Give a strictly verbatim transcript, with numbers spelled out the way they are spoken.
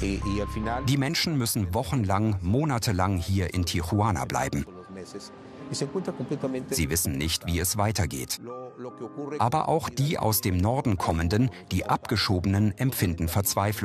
Die Menschen müssen wochenlang, monatelang hier in Tijuana bleiben. Sie wissen nicht, wie es weitergeht. Aber auch die aus dem Norden kommenden, die Abgeschobenen, empfinden Verzweiflung.